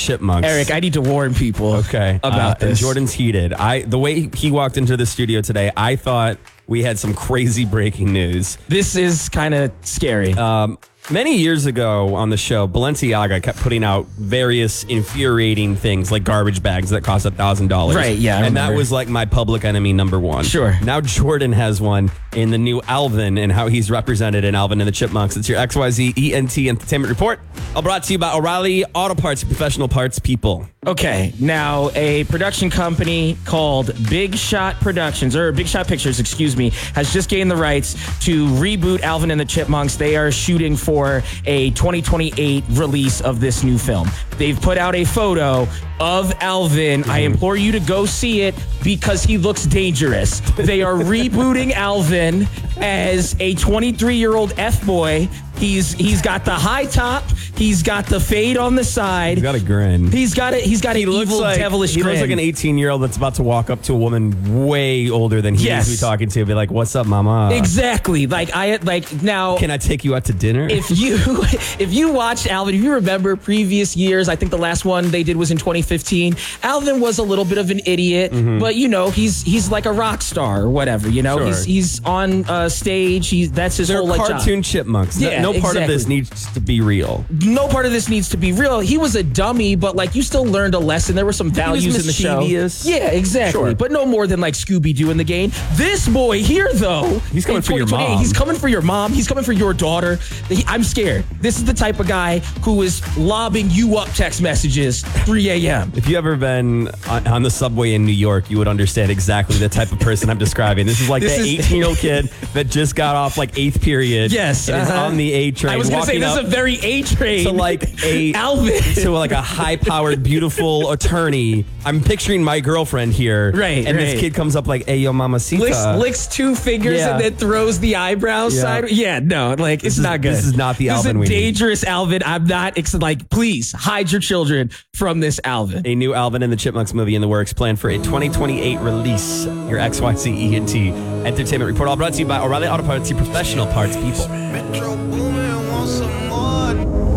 Chipmunks. Eric, I need to warn people about this. And Jordan's heated. The way he walked into the studio today, I thought we had some crazy breaking news. This is kind of scary. Many years ago on the show, Balenciaga kept putting out various infuriating things like garbage bags that cost $1,000. Right, yeah. And that was like my public enemy number one. Sure. Now Jordan has one in the new Alvin and how he's represented in Alvin and the Chipmunks. It's your XYZ ENT Entertainment Report. All brought to you by O'Reilly Auto Parts, professional parts people. Okay, now a production company called Big Shot Productions, or Big Shot Pictures, excuse me, has just gained the rights to reboot Alvin and the Chipmunks. They are shooting for a 2028 release of this new film. They've put out a photo of Alvin. I implore you to go see it because he looks dangerous. They are rebooting Alvin as a 23-year-old F-boy. He's got the high top. He's got the fade on the side. He's got a grin. He's got an evil, devilish grin. He looks like an 18-year-old that's about to walk up to a woman way older than he is to be talking to. Be like, "What's up, mama?" Exactly. Now. Can I take you out to dinner? If you watched Alvin, if you remember previous years, I think the last one they did was in 2015. Alvin was a little bit of an idiot, but he's like a rock star or whatever. Sure. He's on stage. That's his whole job. Cartoon chipmunks. Yeah, no part of this needs to be real. No part of this needs to be real. He was a dummy, but you still learned a lesson. There were some values in the show. Yeah, exactly. Sure. But no more than Scooby-Doo in the game. This boy here, though, he's coming for your mom. He's coming for your mom. He's coming for your daughter. I'm scared. This is the type of guy who is lobbing you up text messages 3 a.m. If you ever been on the subway in New York, you would understand exactly the type of person I'm describing. This is the 18-year-old kid that just got off 8th period. Yes. And is on the A train. I was going to say, this is a very A train. To Alvin. To a high-powered, beautiful attorney. I'm picturing my girlfriend here. Right. And this kid comes up hey, yo, mamacita. Licks 2 fingers and then throws the eyebrows side. Yeah, no, it's not good. This is not the Alvin we need. This is a need. dangerous Alvin. I'm not, please hide your children from this Alvin. A new Alvin and the Chipmunks movie in the works, planned for a 2028 release. Your XYZ ENT Entertainment Report, all brought to you by O'Reilly Auto Parts, your professional parts people. Metro Boomin, want some more.